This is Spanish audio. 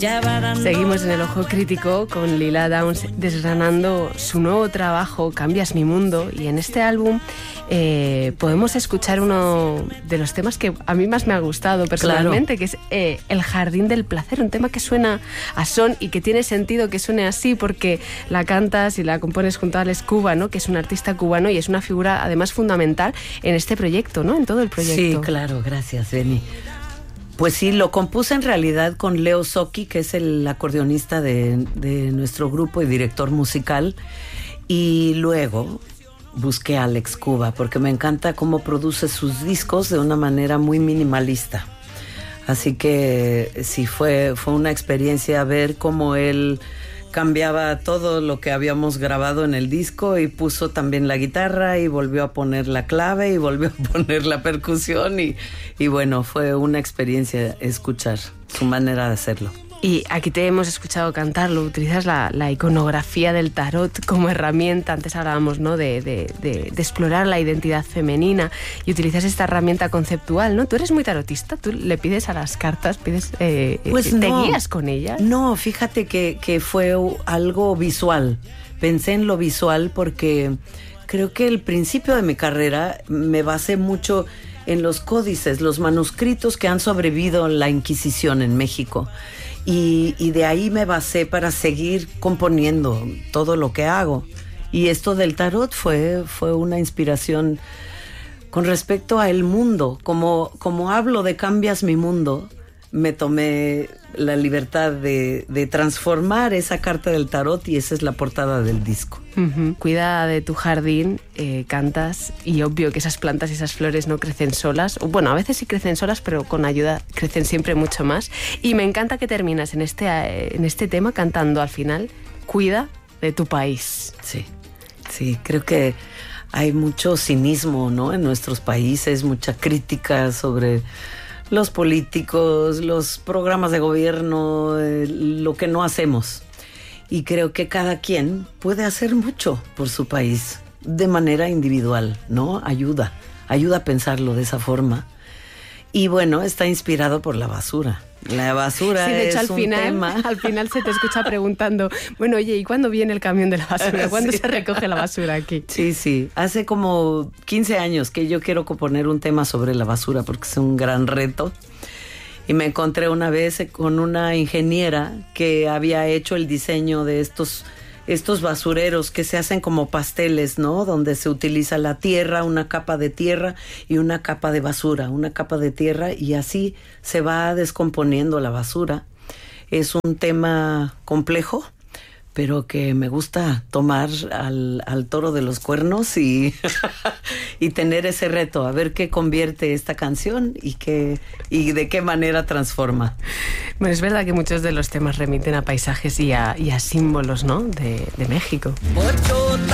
Seguimos en el Ojo Crítico con Lila Downs desgranando su nuevo trabajo, Cambias mi mundo, y en este álbum podemos escuchar uno de los temas que a mí más me ha gustado personalmente, que es El Jardín del Placer, un tema que suena a son y que tiene sentido que suene así porque la cantas y la compones junto a Alex Cuba, ¿no? Que es un artista cubano y es una figura además fundamental en este proyecto, ¿no? En todo el proyecto. Sí, claro, gracias, Beni. Pues sí, lo compuse en realidad con Leo Socchi, que es el acordeonista de nuestro grupo y director musical, y luego busqué a Alex Cuba porque me encanta cómo produce sus discos de una manera muy minimalista. Así que sí, fue una experiencia ver cómo él cambiaba todo lo que habíamos grabado en el disco y puso también la guitarra y volvió a poner la clave y volvió a poner la percusión y bueno, fue una experiencia escuchar su manera de hacerlo. Y aquí te hemos escuchado cantarlo, utilizas la iconografía del tarot como herramienta. Antes hablábamos, ¿no? de explorar la identidad femenina y utilizas esta herramienta conceptual, ¿no? Tú eres muy tarotista, tú le pides a las cartas, pues ¿te guías con ellas? No, fíjate que fue algo visual. Pensé en lo visual porque creo que el principio de mi carrera me basé mucho en los códices, los manuscritos que han sobrevivido en la Inquisición en México. Y de ahí me basé para seguir componiendo todo lo que hago. Y esto del tarot fue una inspiración con respecto a el mundo. Como hablo de Cambias mi mundo, me tomé la libertad de transformar esa carta del tarot y esa es la portada del disco. Uh-huh. Cuida de tu jardín, cantas, y obvio que esas plantas y esas flores no crecen solas. Bueno, a veces sí crecen solas, pero con ayuda crecen siempre mucho más. Y me encanta que terminas en este tema cantando al final, cuida de tu país. Sí, creo que hay mucho cinismo, ¿no? En nuestros países, mucha crítica sobre los políticos, los programas de gobierno, lo que no hacemos. Y creo que cada quien puede hacer mucho por su país de manera individual, ¿no? Ayuda a pensarlo de esa forma. Y bueno, está inspirado por la basura. La basura sí, de hecho, es un tema. Al final se te escucha preguntando, bueno, oye, ¿y cuándo viene el camión de la basura? ¿Cuándo se recoge la basura aquí? Sí. Hace como 15 años que yo quiero componer un tema sobre la basura porque es un gran reto. Y me encontré una vez con una ingeniera que había hecho el diseño de estos basureros que se hacen como pasteles, ¿no? Donde se utiliza la tierra, una capa de tierra y una capa de basura, una capa de tierra, y así se va descomponiendo la basura. Es un tema complejo, pero que me gusta tomar al toro de los cuernos y tener ese reto, a ver qué convierte esta canción y de qué manera transforma. Bueno, es verdad que muchos de los temas remiten a paisajes y a símbolos, ¿no? de México.